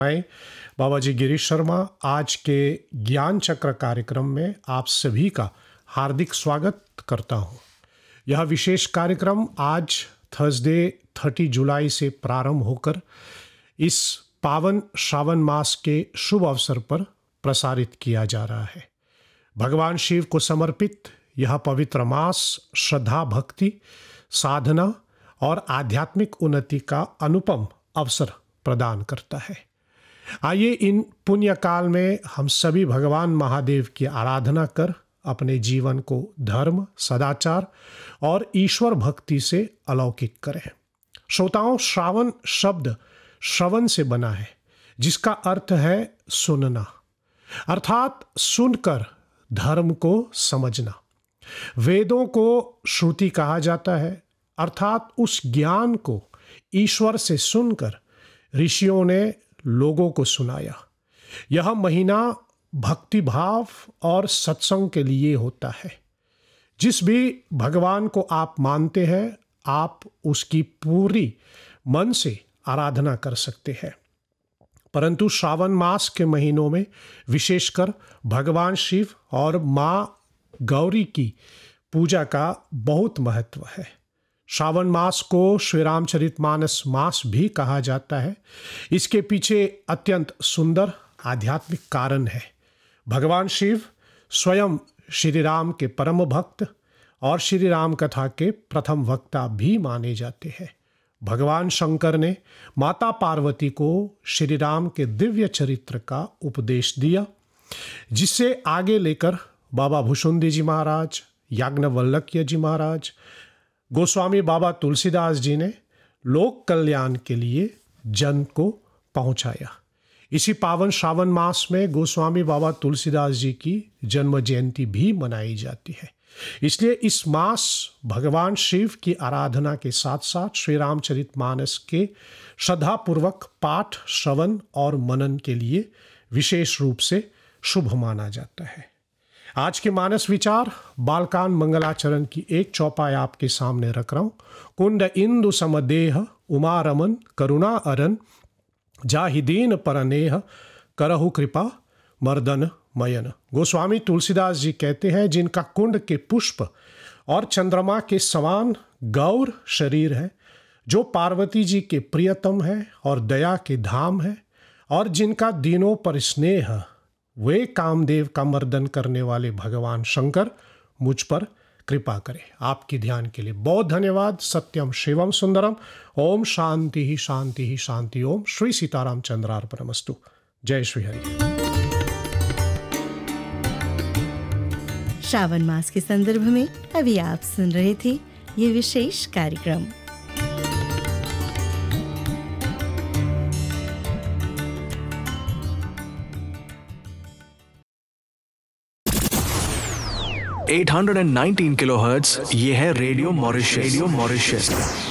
मैं बाबा जी गिरीश शर्मा आज के ज्ञान चक्र कार्यक्रम में आप सभी का हार्दिक स्वागत करता हूं। यह विशेष कार्यक्रम आज थर्सडे 30 जुलाई से प्रारंभ होकर इस पावन श्रावण मास के शुभ अवसर पर प्रसारित किया जा रहा है। भगवान शिव को समर्पित यह पवित्र मास श्रद्धा, भक्ति, साधना और आध्यात्मिक उन्नति का अनुपम अवसर प्रदान करता है। आइए इन पुण्य काल में हम सभी भगवान महादेव की आराधना कर अपने जीवन को धर्म, सदाचार और ईश्वर भक्ति से अलौकिक करें। श्रोताओं, श्रावण शब्द श्रवण से बना है, जिसका अर्थ है सुनना, अर्थात सुनकर धर्म को समझना। वेदों को श्रुति कहा जाता है, अर्थात उस ज्ञान को ईश्वर से सुनकर ऋषियों ने लोगों को सुनाया। यह महीना भक्ति भाव और सत्संग के लिए होता है। जिस भी भगवान को आप मानते हैं, आप उसकी पूरी मन से आराधना कर सकते हैं। परंतु श्रावण मास के महीनों में विशेषकर भगवान शिव और माँ गौरी की पूजा का बहुत महत्व है। श्रावण मास को श्री रामचरितमानस मास भी कहा जाता है। इसके पीछे अत्यंत सुंदर आध्यात्मिक कारण है। भगवान शिव स्वयं श्री राम के परम भक्त और श्री राम कथा के प्रथम वक्ता भी माने जाते हैं। भगवान शंकर ने माता पार्वती को श्री राम के दिव्य चरित्र का उपदेश दिया, जिससे आगे लेकर बाबा भुसुंडी जी महाराज, याज्ञवल्क्य जी महाराज, गोस्वामी बाबा तुलसीदास जी ने लोक कल्याण के लिए जन को पहुंचाया। इसी पावन श्रावण मास में गोस्वामी बाबा तुलसीदास जी की जन्म जयंती भी मनाई जाती है। इसलिए इस मास भगवान शिव की आराधना के साथ साथ श्री रामचरितमानस के श्रद्धापूर्वक पाठ, श्रवण और मनन के लिए विशेष रूप से शुभ माना जाता है। आज के मानस विचार बालकांड मंगलाचरण की एक चौपाई आपके सामने रख रहा हूं। कुंड इंदु समदेह उमा रमन करुणा अरन, जाहि दीन परनेह करहु कृपा मर्दन मयन। गोस्वामी तुलसीदास जी कहते हैं, जिनका कुंड के पुष्प और चंद्रमा के समान गौर शरीर है, जो पार्वती जी के प्रियतम है और दया के धाम है, और जिनका दीनों पर स्नेह, वे कामदेव का मर्दन करने वाले भगवान शंकर मुझ पर कृपा करें। आपके ध्यान के लिए बहुत धन्यवाद। सत्यम शिवम सुंदरम। ओम शांति ही शांति ही शांति। ओम श्री सीताराम चंद्रार्पणमस्तु। जय श्री हरि। श्रावण मास के संदर्भ में अभी आप सुन रहे थे ये विशेष कार्यक्रम। $819 किलोहर्ट्ज़, ये है रेडियो मॉरिशस।